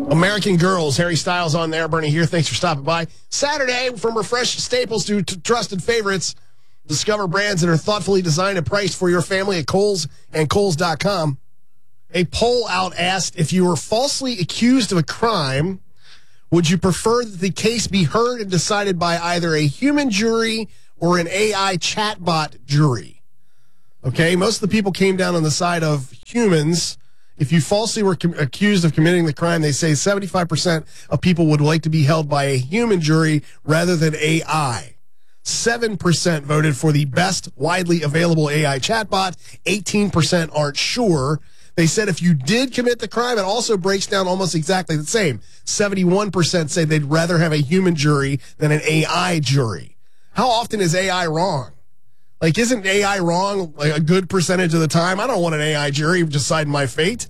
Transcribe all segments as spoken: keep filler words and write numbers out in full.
American Girls, Harry Styles on there. Bernie here. Thanks for stopping by. Saturday, from refreshed staples to, to trusted favorites, discover brands that are thoughtfully designed and priced for your family at Kohl's and Kohl's dot com. A poll out asked, if you were falsely accused of a crime, would you prefer that the case be heard and decided by either a human jury or an A I chatbot jury? Okay, most of the people came down on the side of humans. If you falsely were com- accused of committing the crime, they say seventy-five percent of people would like to be held by a human jury rather than A I. seven percent voted for the best widely available A I chatbot. eighteen percent aren't sure. They said if you did commit the crime, it also breaks down almost exactly the same. seventy-one percent say they'd rather have a human jury than an A I jury. How often is A I wrong? Like, isn't A I wrong like a good percentage of the time? I don't want an A I jury deciding my fate.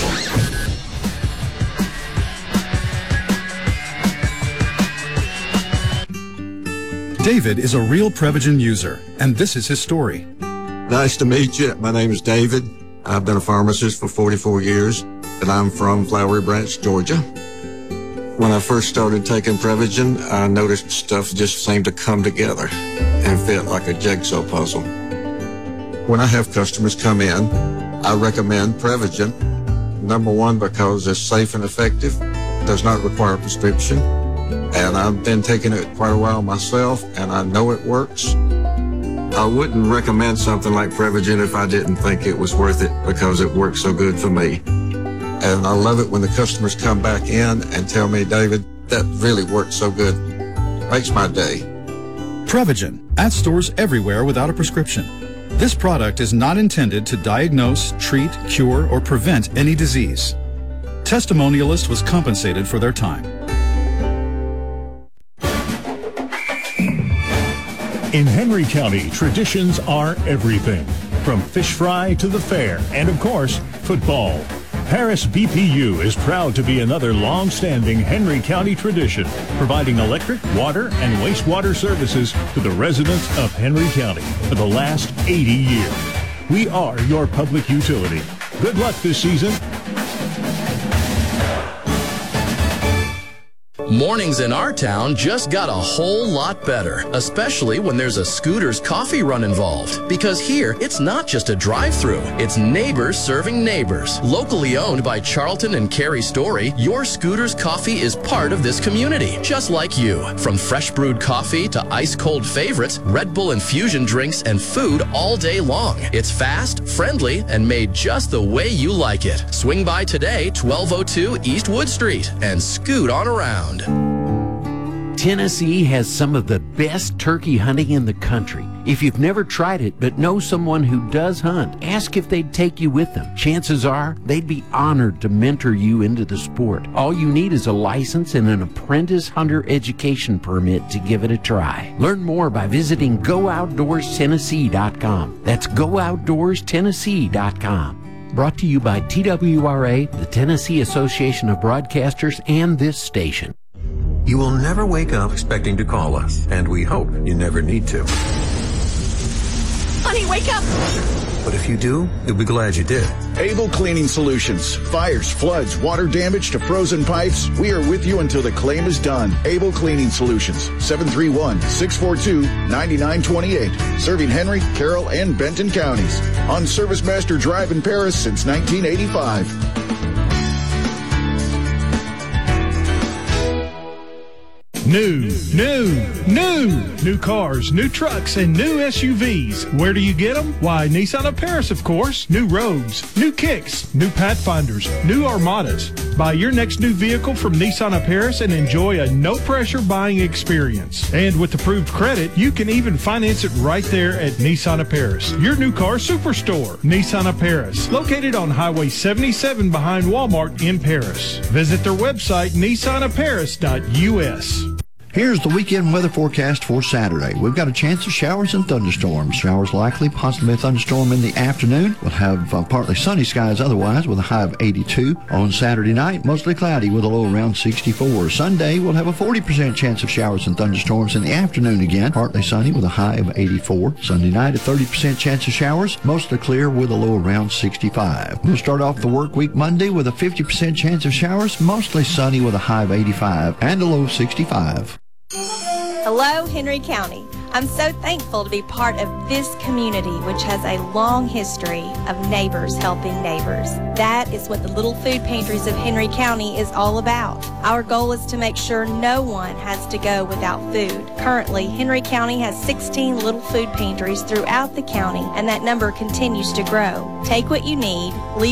David is a real Prevagen user, and this is his story. Nice to meet you. My name is David. I've been a pharmacist for forty-four years, and I'm from Flowery Branch, Georgia. When I first started taking Prevagen, I noticed stuff just seemed to come together and fit like a jigsaw puzzle. When I have customers come in, I recommend Prevagen. Number one, because it's safe and effective, does not require a prescription, and I've been taking it quite a while myself, and I know it works. I wouldn't recommend something like Prevagen if I didn't think it was worth it because it works so good for me. And I love it when the customers come back in and tell me, David, that really worked so good. Makes my day. Prevagen, at stores everywhere without a prescription. This product is not intended to diagnose, treat, cure, or prevent any disease. Testimonialist was compensated for their time. In Henry County, traditions are everything, from fish fry to the fair, and of course, football. Paris B P U is proud to be another long-standing Henry County tradition, providing electric, water, and wastewater services to the residents of Henry County for the last eighty years. We are your public utility. Good luck this season. Mornings in our town just got a whole lot better, especially when there's a Scooters coffee run involved. Because here, it's not just a drive-thru, it's neighbors serving neighbors. Locally owned by Charlton and Carrie Story, your Scooters coffee is part of this community, just like you. From fresh brewed coffee to ice-cold favorites, Red Bull infusion drinks, and food all day long. It's fast, friendly, and made just the way you like it. Swing by today, twelve oh two East Wood Street, and scoot on around. Tennessee has some of the best turkey hunting in the country. If you've never tried it but know someone who does hunt, ask if they'd take you with them. Chances are they'd be honored to mentor you into the sport. All you need is a license and an apprentice hunter education permit to give it a try. Learn more by visiting go outdoors tennessee dot com. That's go outdoors tennessee dot com. Brought to you by T W R A, the Tennessee Association of Broadcasters, and this station. You will never wake up expecting to call us, and we hope you never need to. Honey, wake up! But if you do, you'll be glad you did. Able Cleaning Solutions. Fires, floods, water damage to frozen pipes. We are with you until the claim is done. Able Cleaning Solutions. seven three one, six four two, nine nine two eight. Serving Henry, Carroll, and Benton counties. On Service Master Drive in Paris since nineteen eighty-five. New, new, new, new cars, new trucks, and new S U Vs. Where do you get them? Why, Nissan of Paris, of course. New Rogues, new Kicks, new Pathfinders, new Armadas. Buy your next new vehicle from Nissan of Paris and enjoy a no-pressure buying experience. And with approved credit, you can even finance it right there at Nissan of Paris, your new car superstore. Nissan of Paris, located on Highway seventy-seven behind Walmart in Paris. Visit their website, nissan of paris dot U S. Here's the weekend weather forecast for Saturday. We've got a chance of showers and thunderstorms. Showers likely, possibly a thunderstorm in the afternoon. We'll have uh, partly sunny skies otherwise with a high of eighty-two. On Saturday night, mostly cloudy with a low around sixty-four. Sunday, we'll have a forty percent chance of showers and thunderstorms in the afternoon again. Partly sunny with a high of eighty-four. Sunday night, a thirty percent chance of showers, mostly clear with a low around sixty-five. We'll start off the work week Monday with a fifty percent chance of showers, mostly sunny with a high of eighty-five and a low of sixty-five. Hello, Henry County. I'm so thankful to be part of this community, which has a long history of neighbors helping neighbors. That is what the Little Food Pantries of Henry County is all about. Our goal is to make sure no one has to go without food. Currently, Henry County has sixteen Little Food Pantries throughout the county, and that number continues to grow. Take what you need, leave